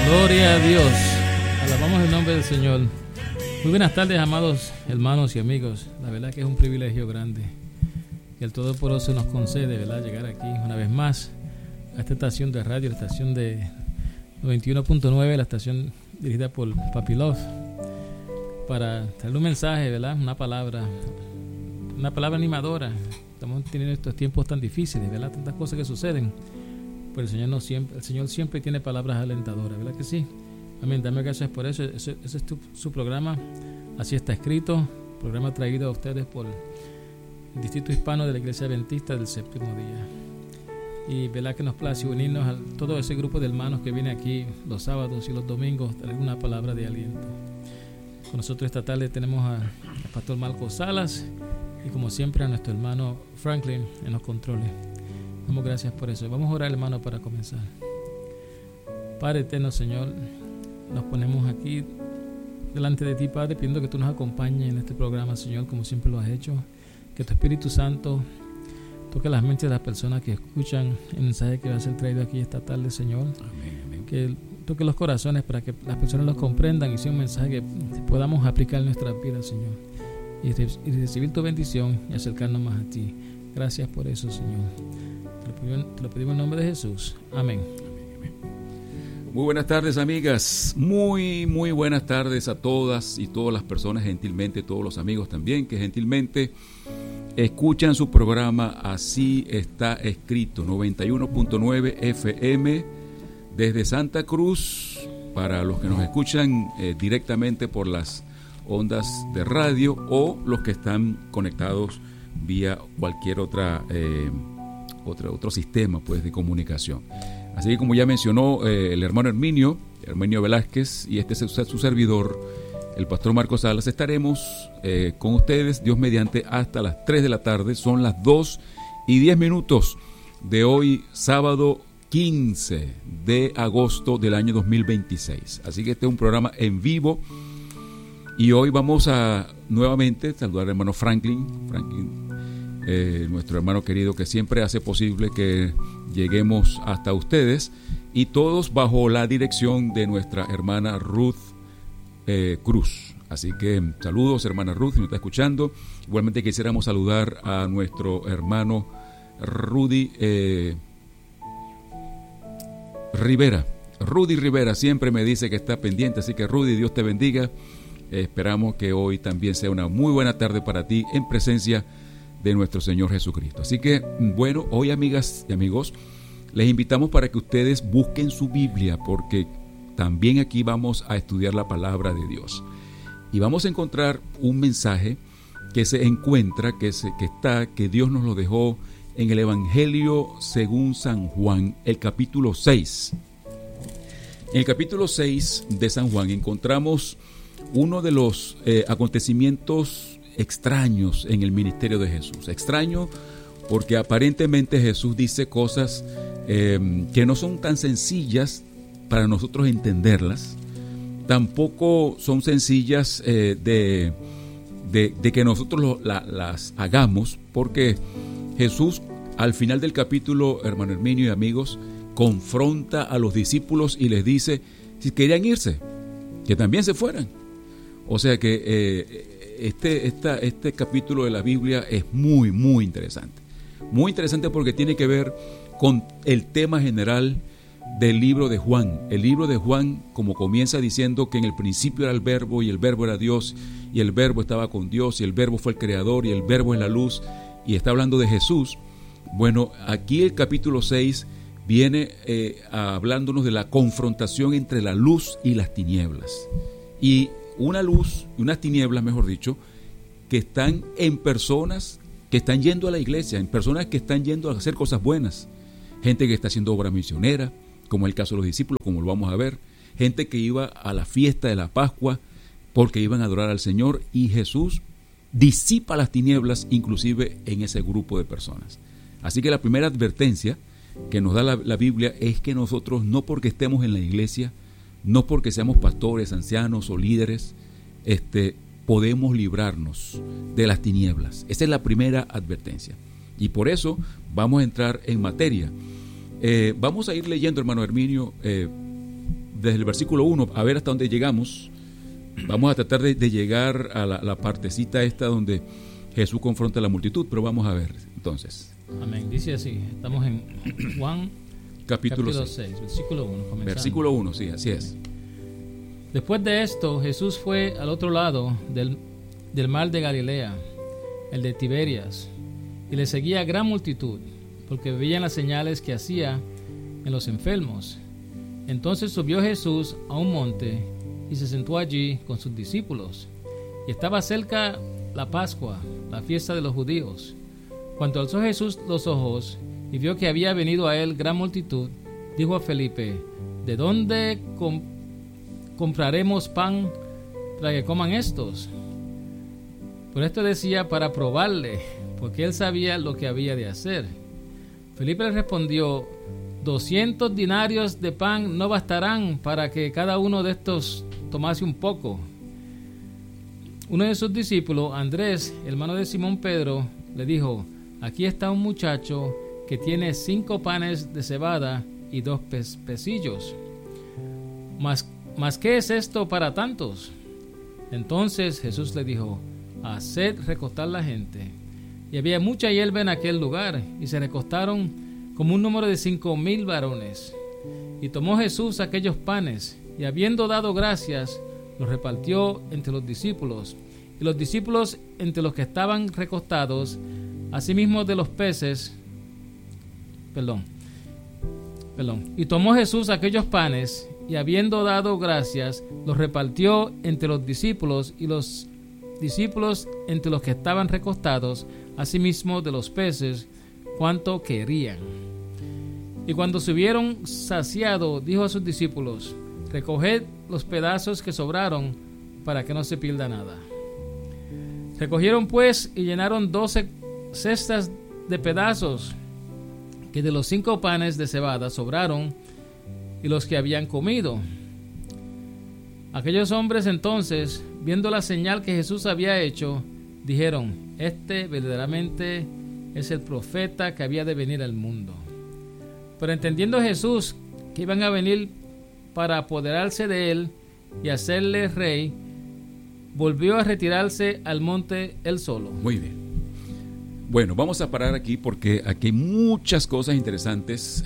Gloria a Dios. Alabamos el nombre del Señor. Muy buenas tardes, amados hermanos y amigos. La verdad que es un privilegio grande que el Todopoderoso nos concede, ¿verdad?, llegar aquí una vez más a esta estación de radio, la estación de 91.9, la estación dirigida por Papi Love, para traerle un mensaje, ¿verdad?, una palabra animadora. Estamos teniendo estos tiempos tan difíciles, ¿verdad?, tantas cosas que suceden. Pero el Señor siempre tiene palabras alentadoras, ¿verdad que sí? Amén, dame gracias por eso. Ese es su programa, así está escrito, programa traído a ustedes por el Distrito Hispano de la Iglesia Adventista del Séptimo Día. Y verdad que nos place unirnos a todo ese grupo de hermanos que viene aquí los sábados y los domingos, traer una palabra de aliento. Con nosotros esta tarde tenemos al pastor Marcos Salas y como siempre a nuestro hermano Franklin en los controles. Damos gracias por eso. Vamos a orar, hermano, para comenzar. Padre eterno, Señor, nos ponemos aquí delante de ti, Padre, pidiendo que tú nos acompañes en este programa, Señor, como siempre lo has hecho. Que tu Espíritu Santo toque las mentes de las personas que escuchan el mensaje que va a ser traído aquí esta tarde, Señor. Amén, amén. Que toque los corazones para que las personas los comprendan y sea un mensaje que podamos aplicar en nuestras vidas, Señor. Y recibir tu bendición y acercarnos más a ti. Gracias por eso, Señor. Te lo pedimos en nombre de Jesús. Amén. Muy buenas tardes, amigas. Muy buenas tardes a todas y todas las personas, gentilmente, todos los amigos también, que gentilmente escuchan su programa Así está escrito, 91.9 FM desde Santa Cruz, para los que nos escuchan directamente por las ondas de radio o los que están conectados vía cualquier otro sistema, pues, de comunicación. Así que, como ya mencionó el hermano Herminio Velázquez, y este es su servidor, el pastor Marcos Salas, estaremos con ustedes, Dios mediante, hasta las 3 de la tarde. Son las 2:10 de hoy, sábado 15 de agosto del año 2026. Así que este es un programa en vivo. Y hoy vamos a nuevamente saludar al hermano Franklin, nuestro hermano querido que siempre hace posible que lleguemos hasta ustedes, y todos bajo la dirección de nuestra hermana Ruth Cruz. Así que saludos, hermana Ruth, si nos está escuchando. Igualmente quisiéramos saludar a nuestro hermano Rudy Rivera. Rudy Rivera siempre me dice que está pendiente, así que Rudy, Dios te bendiga. Esperamos que hoy también sea una muy buena tarde para ti en presencia de nuestro Señor Jesucristo. Así que, bueno, hoy, amigas y amigos, les invitamos para que ustedes busquen su Biblia, porque también aquí vamos a estudiar la palabra de Dios. Y vamos a encontrar un mensaje que se encuentra, que Dios nos lo dejó en el Evangelio según San Juan, el capítulo 6. En el capítulo 6 de San Juan encontramos uno de los acontecimientos extraños en el ministerio de Jesús. Extraño porque aparentemente Jesús dice cosas que no son tan sencillas para nosotros entenderlas. Tampoco son sencillas de que nosotros las hagamos, porque Jesús al final del capítulo, hermano Herminio y amigos, confronta a los discípulos y les dice si querían irse, que también se fueran. O sea que este capítulo de la Biblia es muy interesante. Muy interesante porque tiene que ver con el tema general del libro de Juan. El libro de Juan, como comienza diciendo que en el principio era el Verbo, y el Verbo era Dios, y el Verbo estaba con Dios, y el Verbo fue el Creador, y el Verbo es la luz, y está hablando de Jesús. Bueno, aquí el capítulo 6 viene hablándonos de la confrontación entre la luz y las tinieblas. Y una luz y unas tinieblas, mejor dicho, que están en personas que están yendo a la iglesia, en personas que están yendo a hacer cosas buenas, gente que está haciendo obra misionera, como el caso de los discípulos, como lo vamos a ver, gente que iba a la fiesta de la Pascua porque iban a adorar al Señor, y Jesús disipa las tinieblas inclusive en ese grupo de personas. Así que la primera advertencia que nos da la Biblia es que nosotros, no porque estemos en la iglesia, no porque seamos pastores, ancianos o líderes, podemos librarnos de las tinieblas. Esa es la primera advertencia. Y por eso vamos a entrar en materia. Vamos a ir leyendo, hermano Herminio, desde el versículo 1, a ver hasta dónde llegamos. Vamos a tratar de llegar a la partecita esta donde Jesús confronta a la multitud, pero vamos a ver entonces. Amén. Dice así, estamos en Juan capítulo 6, versículo 1. Comenzando. Versículo 1, sí, así es. Después de esto, Jesús fue al otro lado del mar de Galilea, el de Tiberias, y le seguía gran multitud, porque veían las señales que hacía en los enfermos. Entonces subió Jesús a un monte y se sentó allí con sus discípulos. Y estaba cerca la Pascua, la fiesta de los judíos. Cuando alzó Jesús los ojos y vio que había venido a él gran multitud, dijo a Felipe: ¿de dónde compraremos pan para que coman estos? Por esto decía para probarle, porque él sabía lo que había de hacer. Felipe le respondió: 200 dinarios de pan no bastarán para que cada uno de estos tomase un poco. Uno de sus discípulos, Andrés, hermano de Simón Pedro, le dijo: aquí está un muchacho que tiene 5 panes de cebada y 2 pecillos. ¿Mas qué es esto para tantos? Entonces Jesús le dijo: haced recostar la gente. Y había mucha hierba en aquel lugar, y se recostaron como un número de 5,000 varones. Y tomó Jesús aquellos panes, y habiendo dado gracias, los repartió entre los discípulos, y los discípulos entre los que estaban recostados, asimismo de los peces. Y tomó Jesús aquellos panes, y habiendo dado gracias, los repartió entre los discípulos, y los discípulos entre los que estaban recostados, asimismo de los peces, cuanto querían. Y cuando se hubieron saciado, dijo a sus discípulos: recoged los pedazos que sobraron, para que no se pierda nada. Recogieron pues y llenaron 12 cestas de pedazos que de los 5 panes de cebada sobraron, y los que habían comido. Aquellos hombres entonces, viendo la señal que Jesús había hecho, dijeron: este verdaderamente es el profeta que había de venir al mundo. Pero entendiendo Jesús que iban a venir para apoderarse de él y hacerle rey, volvió a retirarse al monte él solo. Muy bien. Bueno, vamos a parar aquí porque aquí hay muchas cosas interesantes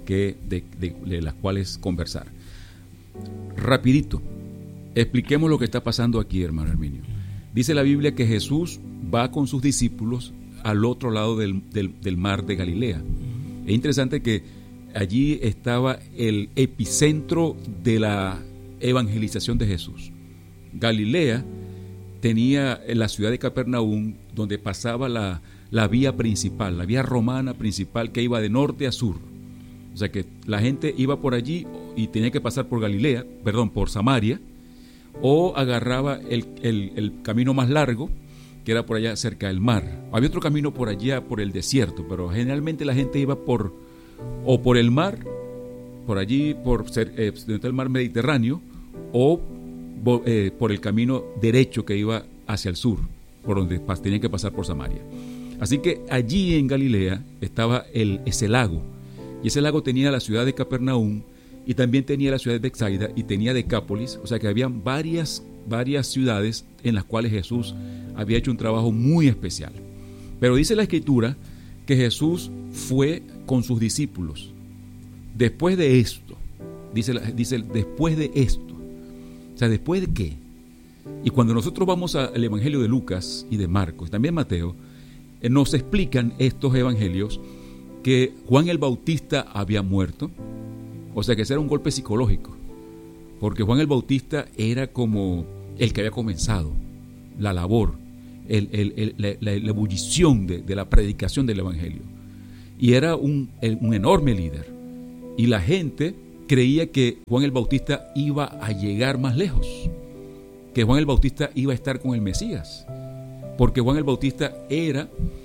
de las cuales conversar. Rapidito, expliquemos lo que está pasando aquí, hermano Herminio. Dice la Biblia que Jesús va con sus discípulos al otro lado del mar de Galilea. Es interesante que allí estaba el epicentro de la evangelización de Jesús. Galilea tenía la ciudad de Capernaum, donde pasaba la vía principal, la vía romana principal que iba de norte a sur. O sea que la gente iba por allí y tenía que pasar por Samaria, o agarraba el camino más largo, que era por allá cerca del mar. Había otro camino por allá, por el desierto, pero generalmente la gente iba por el mar, por allí, dentro del mar Mediterráneo, o por el camino derecho que iba hacia el sur, por donde tenían que pasar por Samaria. Así que allí en Galilea estaba ese lago, y ese lago tenía la ciudad de Capernaum, y también tenía la ciudad de Betsaida, y tenía Decápolis. O sea que habían varias ciudades en las cuales Jesús había hecho un trabajo muy especial. Pero dice la Escritura que Jesús fue con sus discípulos después de esto. Dice después de esto. O sea, ¿después de qué? Y cuando nosotros vamos al Evangelio de Lucas y de Marcos, también Mateo, nos explican estos evangelios que Juan el Bautista había muerto. O sea que ese era un golpe psicológico, porque Juan el Bautista era como el que había comenzado la labor, la ebullición de la predicación del evangelio, y era un enorme líder, y la gente creía que Juan el Bautista iba a llegar más lejos, que Juan el Bautista iba a estar con el Mesías, porque Juan el Bautista era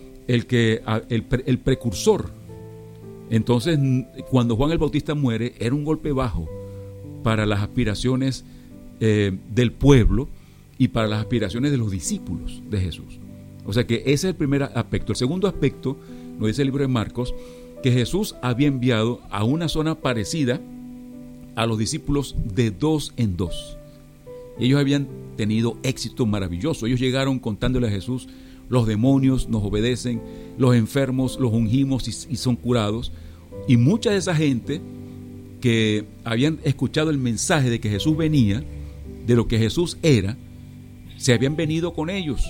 el precursor. Entonces, cuando Juan el Bautista muere, era un golpe bajo para las aspiraciones del pueblo y para las aspiraciones de los discípulos de Jesús. O sea que ese es el primer aspecto. El segundo aspecto, nos dice el libro de Marcos, que Jesús había enviado a una zona parecida a los discípulos de 2 en 2. Y ellos habían tenido éxito maravilloso. Ellos llegaron contándole a Jesús: los demonios nos obedecen, los enfermos los ungimos y son curados. Y mucha de esa gente que habían escuchado el mensaje de que Jesús venía, de lo que Jesús era, se habían venido con ellos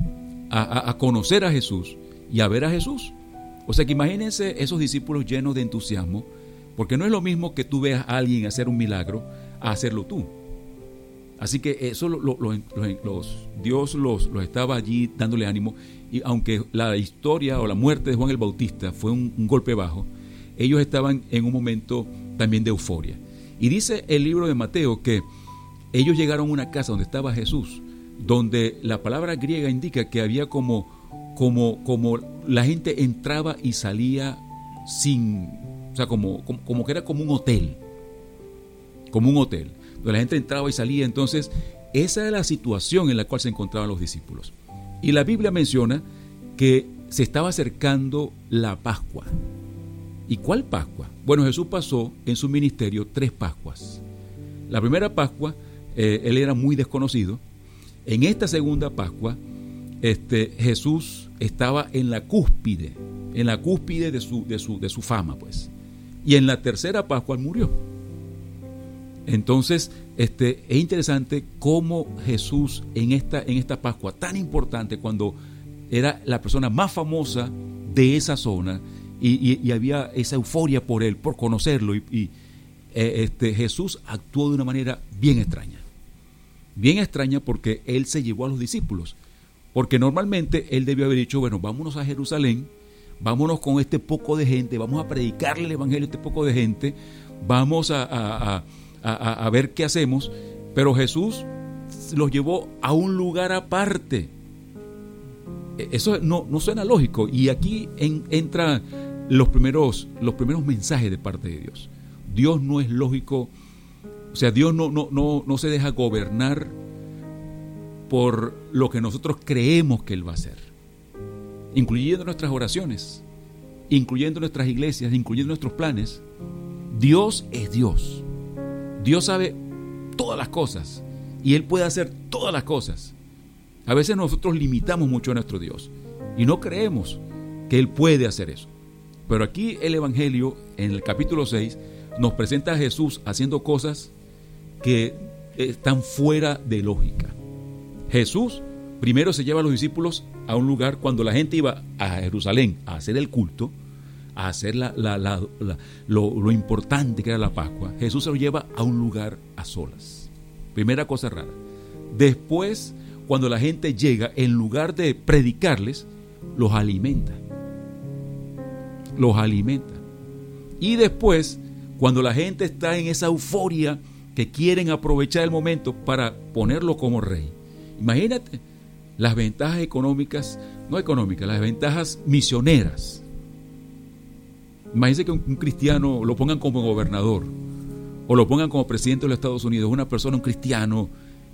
a conocer a Jesús y a ver a Jesús. O sea que imagínense esos discípulos llenos de entusiasmo, porque no es lo mismo que tú veas a alguien hacer un milagro a hacerlo tú. Así que eso Dios los estaba allí dándole ánimo. Y aunque la historia o la muerte de Juan el Bautista fue un golpe bajo, ellos estaban en un momento también de euforia. Y dice el libro de Mateo que ellos llegaron a una casa donde estaba Jesús, donde la palabra griega indica que había como la gente entraba y salía sin, o sea, como que era como un hotel, donde la gente entraba y salía. Entonces esa era la situación en la cual se encontraban los discípulos. Y la Biblia menciona que se estaba acercando la Pascua. ¿Y cuál Pascua? Bueno, Jesús pasó en su ministerio 3 Pascuas. La primera Pascua, él era muy desconocido. En esta segunda Pascua, Jesús estaba en la cúspide de su fama, pues. Y en la tercera Pascua murió. Entonces, es interesante cómo Jesús en esta Pascua tan importante, cuando era la persona más famosa de esa zona y había esa euforia por él, por conocerlo, y Jesús actuó de una manera bien extraña porque él se llevó a los discípulos, porque normalmente él debió haber dicho: bueno, vámonos a Jerusalén, vámonos con este poco de gente, vamos a predicarle el evangelio a este poco de gente, vamos a ver qué hacemos. Pero Jesús los llevó a un lugar aparte. Eso no suena lógico, y aquí entran los primeros mensajes de parte de Dios. Dios no es lógico, o sea, Dios no se deja gobernar por lo que nosotros creemos que Él va a hacer, incluyendo nuestras oraciones, incluyendo nuestras iglesias, incluyendo nuestros planes. Dios es Dios. Dios sabe todas las cosas y Él puede hacer todas las cosas. A veces nosotros limitamos mucho a nuestro Dios y no creemos que Él puede hacer eso. Pero aquí el Evangelio, en el capítulo 6, nos presenta a Jesús haciendo cosas que están fuera de lógica. Jesús primero se lleva a los discípulos a un lugar cuando la gente iba a Jerusalén a hacer el culto, a hacer lo importante que era la Pascua. Jesús se los lleva a un lugar a solas. Primera cosa rara. Después, cuando la gente llega, en lugar de predicarles, los alimenta. Y después, cuando la gente está en esa euforia que quieren aprovechar el momento para ponerlo como rey, imagínate las ventajas las ventajas misioneras. Imagínense que un cristiano lo pongan como gobernador o lo pongan como presidente de los Estados Unidos, un cristiano.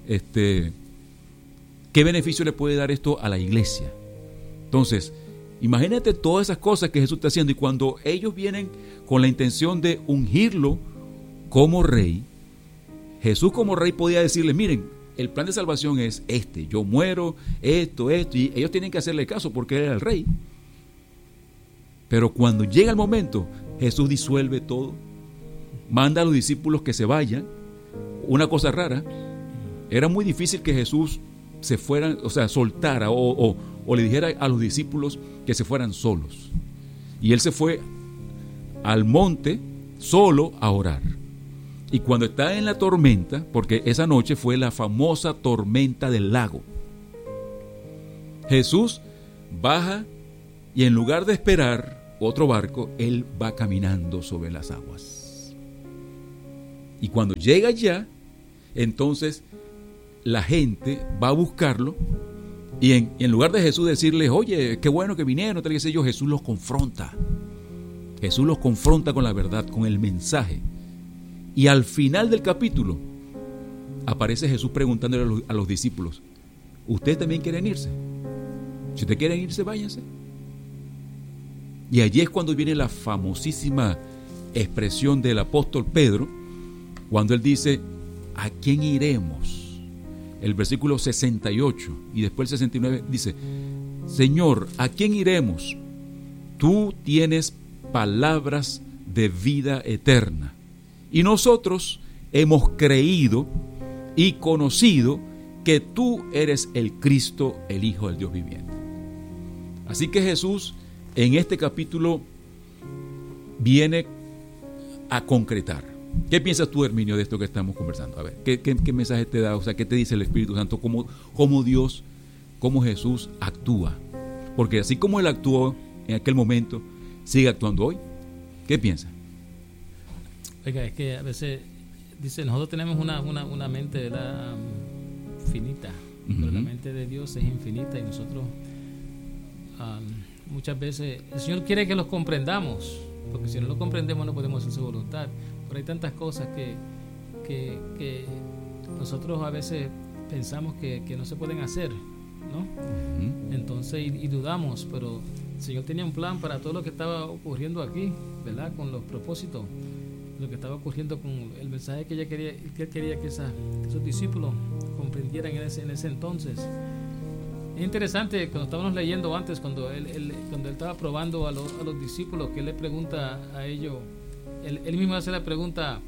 ¿Qué beneficio le puede dar esto a la iglesia? Entonces, imagínate todas esas cosas que Jesús está haciendo, y cuando ellos vienen con la intención de ungirlo como rey, Jesús como rey podía decirle: miren, el plan de salvación es yo muero, esto, y ellos tienen que hacerle caso porque él era el rey. Pero cuando llega el momento, Jesús disuelve todo, manda a los discípulos que se vayan. Una cosa rara, era muy difícil que Jesús se fuera, o sea, soltara o le dijera a los discípulos que se fueran solos. Y él se fue al monte solo a orar. Y cuando está en la tormenta, porque esa noche fue la famosa tormenta del lago, Jesús baja y en lugar de esperar otro barco, él va caminando sobre las aguas. Y cuando llega allá, entonces la gente va a buscarlo, y en lugar de Jesús decirles: oye, qué bueno que vinieron, tal, qué sé yo, Jesús los confronta con la verdad, con el mensaje. Y al final del capítulo aparece Jesús preguntándole a los discípulos: ¿ustedes también quieren irse? Si ustedes quieren irse, váyanse. Y allí es cuando viene la famosísima expresión del apóstol Pedro, cuando Él dice, ¿a quién iremos? El versículo 68 y después el 69 dice, Señor, ¿a quién iremos? Tú tienes palabras de vida eterna. Y nosotros hemos creído y conocido que tú eres el Cristo, el Hijo del Dios viviente. Así que Jesús en este capítulo viene a concretar. ¿Qué piensas tú, Herminio, de esto que estamos conversando? A ver, ¿qué mensaje te da? O sea, ¿qué te dice el Espíritu Santo? ¿Cómo Dios, cómo Jesús actúa? Porque así como Él actuó en aquel momento, sigue actuando hoy. ¿Qué piensas? Oiga, es que a veces dice, nosotros tenemos una mente, ¿verdad?, finita, pero la mente de Dios es infinita y nosotros muchas veces el Señor quiere que los comprendamos, porque si no lo comprendemos no podemos hacer su voluntad. Pero hay tantas cosas que nosotros a veces pensamos que no se pueden hacer, ¿no? Entonces y dudamos, pero el Señor tenía un plan para todo lo que estaba ocurriendo aquí, ¿verdad? Con los propósitos, lo que estaba ocurriendo con el mensaje que Él quería que esos discípulos comprendieran en ese entonces. Es interesante, cuando estábamos leyendo antes, cuando él estaba probando a los discípulos, que Él le pregunta a ellos, él mismo hace la pregunta,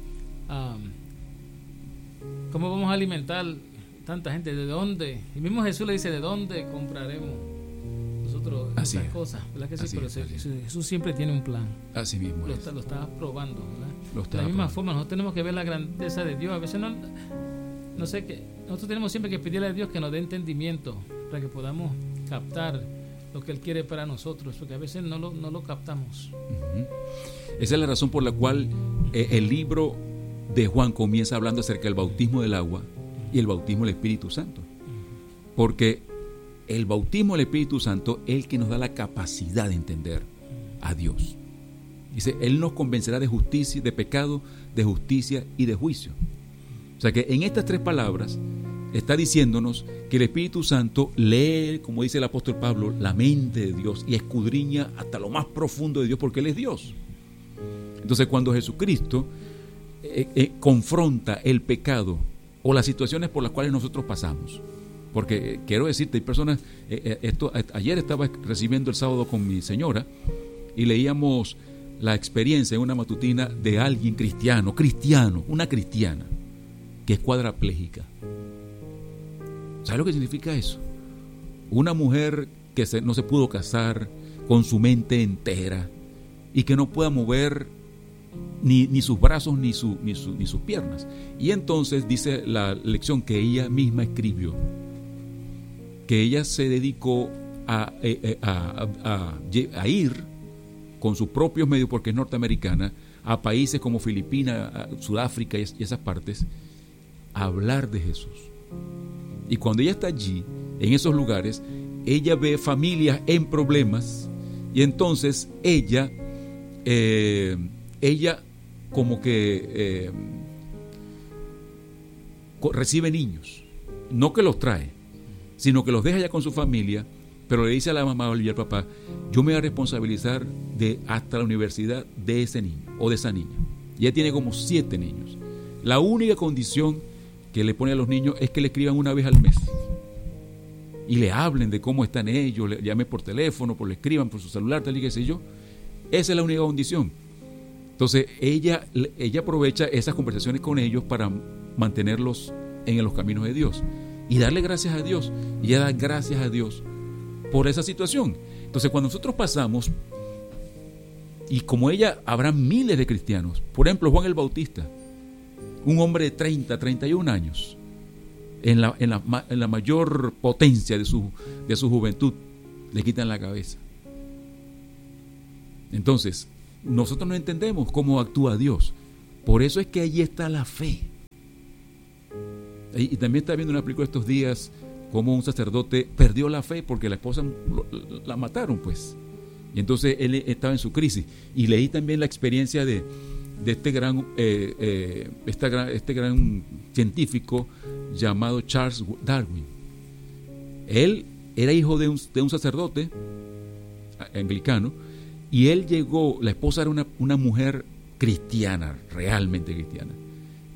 ¿cómo vamos a alimentar tanta gente? ¿De dónde? Y mismo Jesús le dice, ¿de dónde compraremos nosotros esas cosas? ¿Verdad que sí? Pero Jesús siempre tiene un plan. Así mismo lo estaba probando, ¿verdad? De la misma forma, nosotros tenemos que ver la grandeza de Dios. A veces no sé qué. Nosotros tenemos siempre que pedirle a Dios que nos dé entendimiento para que podamos captar lo que Él quiere para nosotros, porque a veces no lo captamos. Esa es la razón por la cual el libro de Juan comienza hablando acerca del bautismo del agua y el bautismo del Espíritu Santo, porque el bautismo del Espíritu Santo es el que nos da la capacidad de entender a Dios. Dice, Él nos convencerá de justicia, de pecado, de justicia y de juicio. O sea que en estas tres palabras está diciéndonos que el Espíritu Santo lee, como dice el apóstol Pablo, la mente de Dios y escudriña hasta lo más profundo de Dios, porque Él es Dios. Entonces, cuando Jesucristo confronta el pecado o las situaciones por las cuales nosotros pasamos, porque quiero decirte, hay personas, ayer estaba recibiendo el sábado con mi señora y leíamos la experiencia en una matutina de alguien cristiano, una cristiana que es cuadraplégica. ¿Sabes lo que significa eso? Una mujer que no se pudo casar, con su mente entera y que no pueda mover ni sus brazos ni sus piernas. Y entonces dice la lección que ella misma escribió, que ella se dedicó a ir con sus propios medios, porque es norteamericana, a países como Filipinas, Sudáfrica y esas partes, a hablar de Jesús. Y cuando ella está allí, en esos lugares, ella ve familias en problemas y entonces ella como que recibe niños, no que los trae, sino que los deja ya con su familia, pero le dice a la mamá y al papá, yo me voy a responsabilizar de hasta la universidad de ese niño o de esa niña. Y ella tiene como 7 niños. La única condición que le pone a los niños es que le escriban una vez al mes y le hablen de cómo están ellos, le llamen por teléfono, le escriban por su celular, tal y qué sé yo. Esa es la única condición. Entonces ella aprovecha esas conversaciones con ellos para mantenerlos en los caminos de Dios y darle gracias a Dios, y ella da gracias a Dios por esa situación. Entonces cuando nosotros pasamos, y como ella, habrá miles de cristianos, por ejemplo Juan el Bautista, un hombre de 31 años, en la mayor potencia de su juventud, le quitan la cabeza. Entonces, nosotros no entendemos cómo actúa Dios. Por eso es que allí está la fe. Y también está viendo una película estos días, como un sacerdote perdió la fe porque la esposa la mataron, pues. Y entonces él estaba en su crisis. Y leí también la experiencia de este gran científico llamado Charles Darwin. Él era hijo de un sacerdote anglicano, y él llegó, la esposa era una mujer cristiana, realmente cristiana,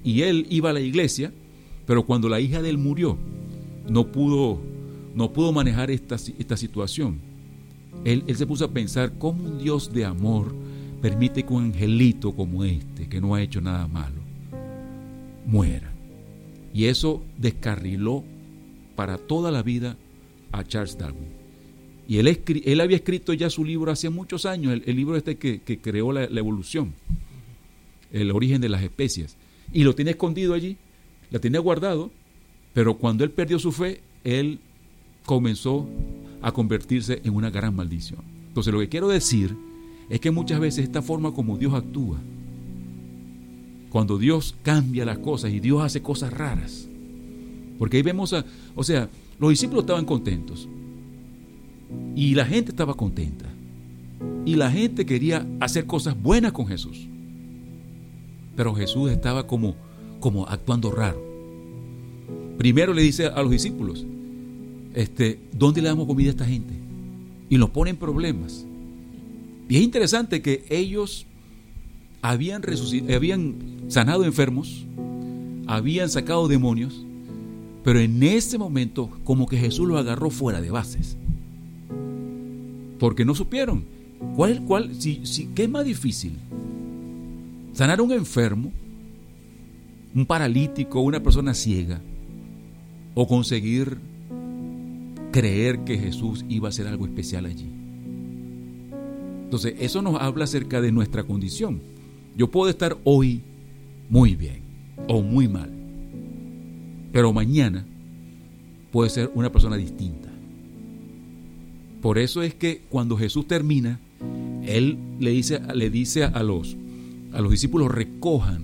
y él iba a la iglesia, pero cuando la hija de él murió, no pudo manejar esta situación. Él se puso a pensar cómo un Dios de amor permite que un angelito como este, que no ha hecho nada malo, muera. Y eso descarriló para toda la vida a Charles Darwin. Y él había escrito ya su libro hace muchos años, el libro que creó la evolución, el origen de las especies, y lo tenía escondido allí, la tenía guardado, pero cuando él perdió su fe, él comenzó a convertirse en una gran maldición. Entonces lo que quiero decir es que muchas veces esta forma como Dios actúa, cuando Dios cambia las cosas y Dios hace cosas raras, porque ahí vemos los discípulos estaban contentos y la gente estaba contenta y la gente quería hacer cosas buenas con Jesús, pero Jesús estaba como actuando raro. Primero le dice a los discípulos, ¿dónde le damos comida a esta gente? Y nos ponen problemas. Y es interesante que ellos habían sanado enfermos, habían sacado demonios, pero en ese momento como que Jesús los agarró fuera de bases, porque no supieron ¿qué es más difícil? Sanar a un enfermo, un paralítico, una persona ciega, o conseguir creer que Jesús iba a hacer algo especial allí. Entonces eso nos habla acerca de nuestra condición. Yo puedo estar hoy muy bien o muy mal, pero mañana puede ser una persona distinta. Por eso es que cuando Jesús termina, él le dice a los discípulos, recojan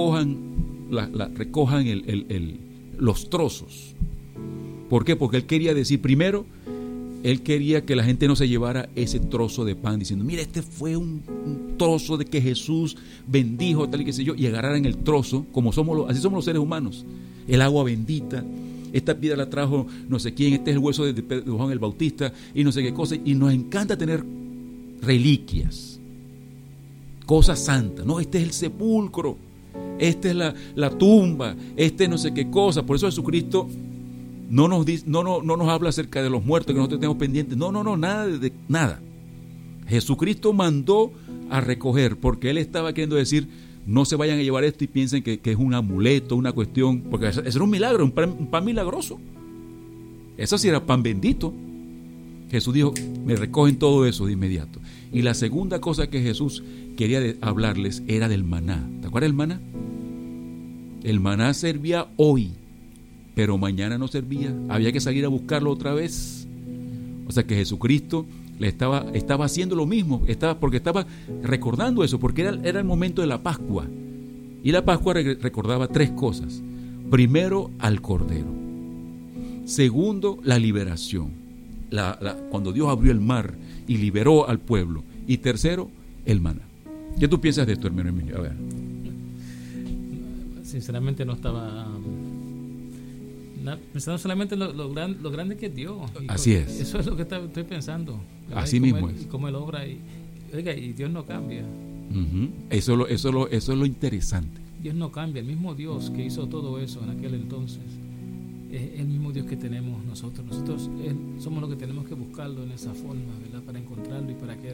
los trozos. ¿Por qué? Porque él quería decir, primero, él quería que la gente no se llevara ese trozo de pan diciendo, mira, este fue un trozo de que Jesús bendijo, tal y qué sé yo, y agarraran el trozo, así somos los seres humanos, el agua bendita, esta piedra la trajo no sé quién, este es el hueso de Juan el Bautista, y no sé qué cosa, y nos encanta tener reliquias, cosas santas, no, este es el sepulcro, esta es la tumba, no sé qué cosa. Por eso Jesucristo no nos habla acerca de los muertos que nosotros tenemos pendientes. No, nada. Jesucristo mandó a recoger, porque él estaba queriendo decir, no se vayan a llevar esto y piensen que es un amuleto, una cuestión, porque eso era un milagro, un pan milagroso. Eso sí era pan bendito. Jesús dijo, me recogen todo eso de inmediato. Y la segunda cosa que Jesús quería hablarles era del maná. ¿Te acuerdas del maná? El maná servía hoy, pero mañana no servía. Había que salir a buscarlo otra vez. O sea que Jesucristo le estaba haciendo lo mismo, porque estaba recordando eso, porque era el momento de la Pascua. Y la Pascua recordaba tres cosas. Primero, al Cordero. Segundo, la liberación. Cuando Dios abrió el mar y liberó al pueblo. Y tercero, el maná. ¿Qué tú piensas de esto, hermano Emilio? A ver. Sinceramente no estaba pensando solamente en lo grande que es Dios. Así es. Eso es lo que estoy pensando. Así mismo es. Y cómo Él obra. Y Dios no cambia. Uh-huh. Eso es lo interesante. Dios no cambia. El mismo Dios que hizo todo eso en aquel entonces es el mismo Dios que tenemos nosotros. Nosotros somos los que tenemos que buscarlo en esa forma, ¿verdad? Para encontrarlo y para que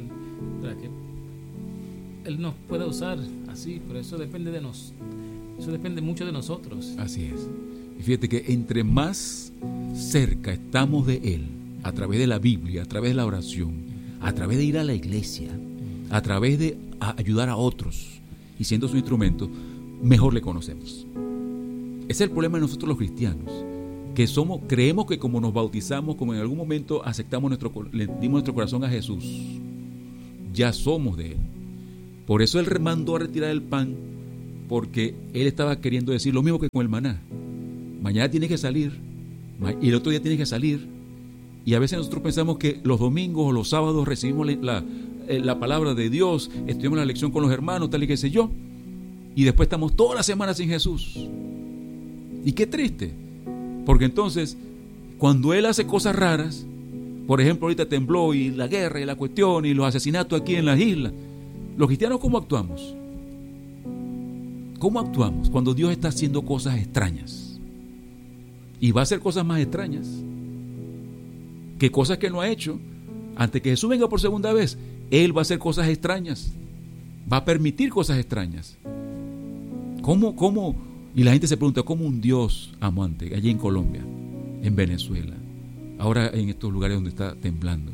Él nos pueda usar así. Pero eso depende de nosotros. Eso depende mucho de nosotros. Así es. Y fíjate que entre más cerca estamos de Él, a través de la Biblia, a través de la oración, a través de ir a la iglesia, a través de ayudar a otros y siendo su instrumento, mejor le conocemos. Ese es el problema de nosotros los cristianos, que creemos que como nos bautizamos, como en algún momento le dimos nuestro corazón a Jesús, ya somos de Él. Por eso Él mandó a retirar el pan, porque Él estaba queriendo decir lo mismo que con el maná. Mañana tienes que salir y el otro día tienes que salir. Y a veces nosotros pensamos que los domingos o los sábados recibimos la palabra de Dios, estudiamos la lección con los hermanos, tal y qué sé yo, y después estamos toda la semana sin Jesús. Y qué triste, porque entonces cuando Él hace cosas raras, por ejemplo ahorita tembló y la guerra y la cuestión y los asesinatos aquí en las islas, los cristianos ¿cómo actuamos? ¿Cómo actuamos cuando Dios está haciendo cosas extrañas? Y va a hacer cosas más extrañas que cosas que no ha hecho. Antes que Jesús venga por segunda vez, Él va a hacer cosas extrañas. Va a permitir cosas extrañas. ¿Cómo? Y la gente se pregunta, ¿cómo un Dios amante allí en Colombia, en Venezuela, ahora en estos lugares donde está temblando?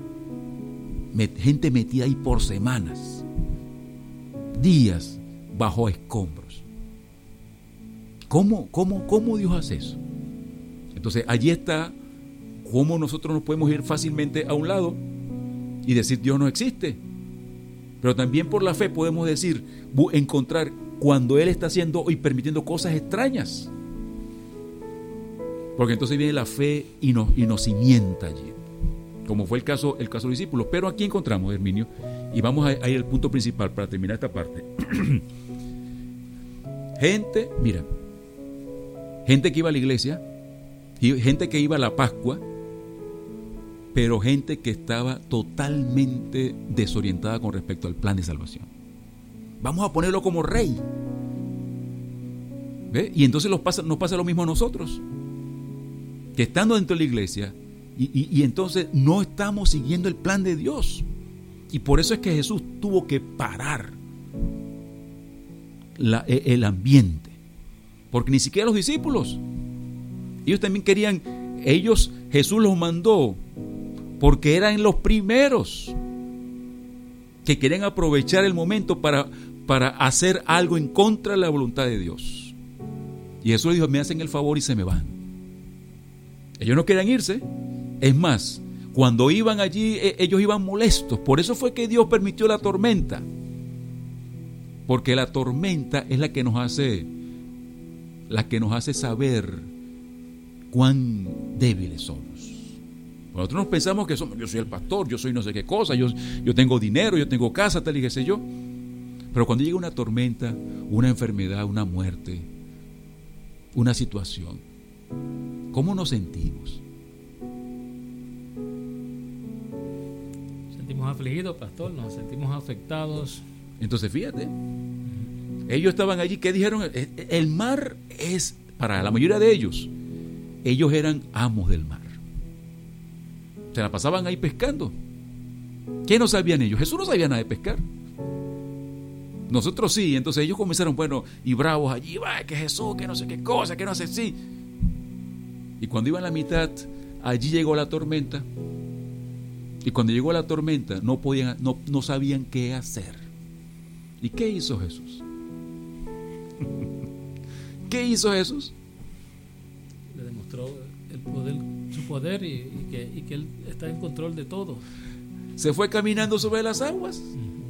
Gente metida ahí por semanas, días bajo escombros. ¿Cómo Dios hace eso? Entonces allí está cómo nosotros nos podemos ir fácilmente a un lado y decir Dios no existe. Pero también por la fe podemos decir, encontrar cuando Él está haciendo y permitiendo cosas extrañas. Porque entonces viene la fe y nos cimienta allí, como fue el caso de los discípulos. Pero aquí encontramos, Herminio, y vamos a ir al punto principal para terminar esta parte. Gente que iba a la iglesia, gente que iba a la Pascua, pero gente que estaba totalmente desorientada con respecto al plan de salvación. Vamos a ponerlo como rey. ¿Ve? Y entonces nos pasa lo mismo a nosotros, que estando dentro de la iglesia y entonces no estamos siguiendo el plan de Dios. Y por eso es que Jesús tuvo que parar el ambiente, porque ni siquiera los discípulos, ellos también querían, Jesús los mandó porque eran los primeros que querían aprovechar el momento para hacer algo en contra de la voluntad de Dios. Y Jesús les dijo, me hacen el favor y se me van. Ellos no querían irse. Es más, cuando iban allí, ellos iban molestos. Por eso fue que Dios permitió la tormenta. Porque la tormenta es la que nos hace saber cuán débiles somos. Nosotros nos pensamos que yo soy el pastor, yo soy no sé qué cosa, yo tengo dinero, yo tengo casa, tal y qué sé yo. Pero cuando llega una tormenta, una enfermedad, una muerte, una situación, ¿cómo nos sentimos? Sentimos afligidos, pastor, nos sentimos afectados. Entonces fíjate, ellos estaban allí, ¿qué dijeron? El mar es, para la mayoría de ellos eran amos del mar. Se la pasaban ahí pescando. ¿Qué no sabían ellos? Jesús no sabía nada de pescar. Nosotros sí. Entonces ellos comenzaron, y bravos allí, que Jesús, que no sé qué cosa, que no sé sí. Y cuando iban a la mitad, allí llegó la tormenta. Y cuando llegó la tormenta, no sabían qué hacer. ¿Y qué hizo Jesús? ¿Qué hizo Jesús? Le demostró su poder y que Él está en control de todo. Se fue caminando sobre las aguas.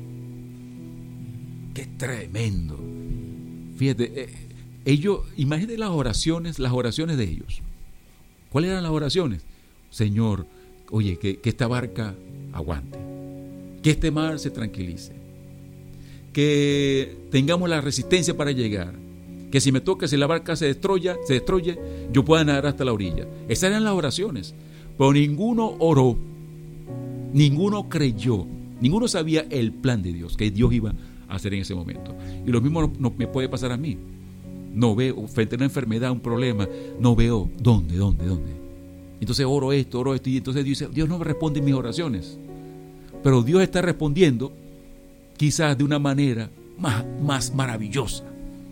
¡Qué tremendo! Fíjate, imagínate las oraciones de ellos. ¿Cuáles eran las oraciones? Señor, oye, que esta barca aguante, que este mar se tranquilice, que tengamos la resistencia para llegar, que si me toca, si la barca se destruye, yo pueda nadar hasta la orilla. Esas eran las oraciones. Pero ninguno oró, ninguno creyó, ninguno sabía el plan de Dios, que Dios iba a hacer en ese momento. Y lo mismo no me puede pasar a mí. No veo, frente a una enfermedad, un problema, no veo dónde. Entonces oro esto, y entonces Dios no me responde mis oraciones. Pero Dios está respondiendo quizás de una manera más maravillosa.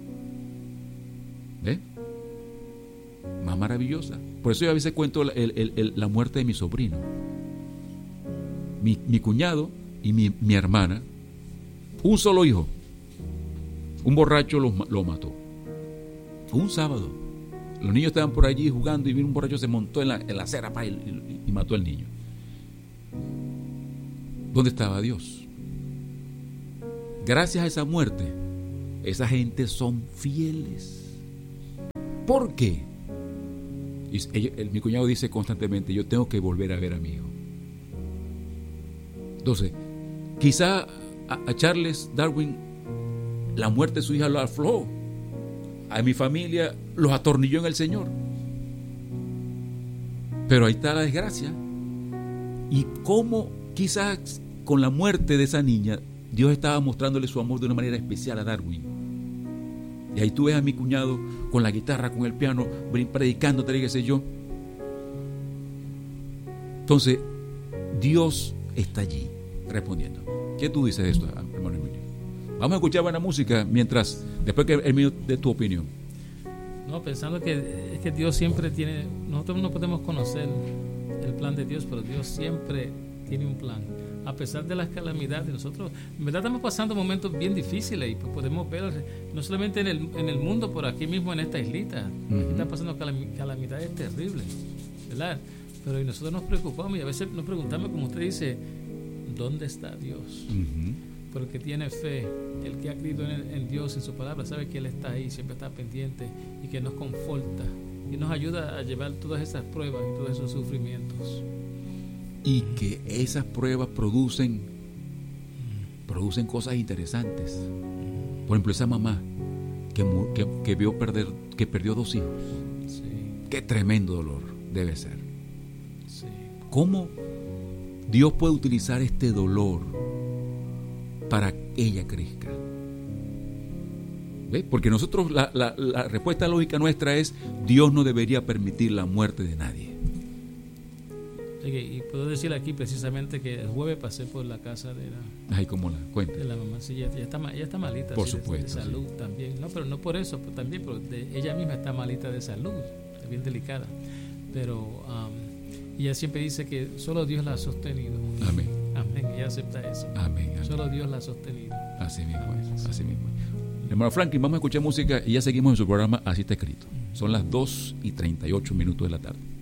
¿Ve? Más maravillosa. Por eso yo a veces cuento la muerte de mi sobrino. Mi cuñado y mi hermana, un solo hijo, un borracho lo mató. Un sábado, los niños estaban por allí jugando y vino un borracho, se montó en la acera y mató al niño. ¿Dónde estaba Dios? Gracias a esa muerte, esa gente son fieles. ¿Por qué? Mi cuñado dice constantemente, yo tengo que volver a ver a mi hijo. Entonces, quizá a Charles Darwin la muerte de su hija lo aflojó. A mi familia los atornilló en el Señor. Pero ahí está la desgracia. Y cómo quizás con la muerte de esa niña Dios estaba mostrándole su amor de una manera especial a Darwin. Y ahí tú ves a mi cuñado con la guitarra, con el piano, predicándote, qué sé yo. Entonces, Dios está allí respondiendo. ¿Qué tú dices de esto, hermano Emilio? Vamos a escuchar buena música mientras, después que Emilio dé tu opinión. No, pensando que es que Dios siempre tiene, nosotros no podemos conocer el plan de Dios, pero Dios siempre tiene un plan. A pesar de las calamidades, nosotros en verdad estamos pasando momentos bien difíciles y pues podemos ver, no solamente en el mundo, por aquí mismo en esta islita, están pasando calamidades terribles, ¿verdad? Pero nosotros nos preocupamos y a veces nos preguntamos, como usted dice, ¿dónde está Dios? Pero el que tiene fe, el que ha creído en Dios, en su palabra, sabe que Él está ahí, siempre está pendiente y que nos conforta y nos ayuda a llevar todas esas pruebas y todos esos sufrimientos. Y que esas pruebas producen cosas interesantes. Por ejemplo, esa mamá que perdió 2 hijos. Sí. Qué tremendo dolor debe ser. Sí. ¿Cómo Dios puede utilizar este dolor para que ella crezca? ¿Ves? Porque nosotros, la respuesta lógica nuestra es: Dios no debería permitir la muerte de nadie. Y puedo decir aquí precisamente que el jueves pasé por la casa de Ay, ¿cómo la cuenta? de la mamá? Sí, ella está malita. Por sí, supuesto, de salud sí. también. No, pero no por eso, pero también, pero ella misma está malita de salud, es bien delicada. Pero ella siempre dice que solo Dios la ha sostenido. Amén. Amén, ella acepta eso. Amén. Solo Dios la ha sostenido. Así mismo es, así mismo es. Hermano Franklin, vamos a escuchar música y ya seguimos en su programa Así está escrito. Son las 2:38 de la tarde.